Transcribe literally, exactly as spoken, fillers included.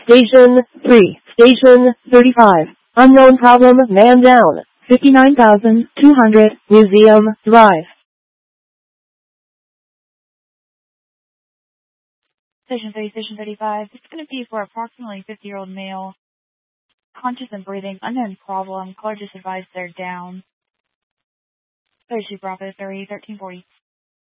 Station three. Station thirty-five. Unknown problem, man down. fifty-nine thousand two hundred, Museum Drive. Station three, Station thirty-five. This is going to be for approximately fifty-year-old male. Conscious and breathing, unknown problem. Caller just advised they're down. thirty-two Bravo three, thirteen forty.